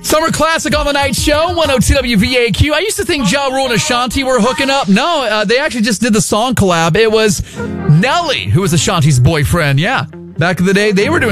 Summer Classic on the Night Show, 102 WVAQ. I used to think Ja Rule and Ashanti were hooking up. No, they actually just did the song collab. It was Nelly who was Ashanti's boyfriend. Yeah, back in the day, they were doing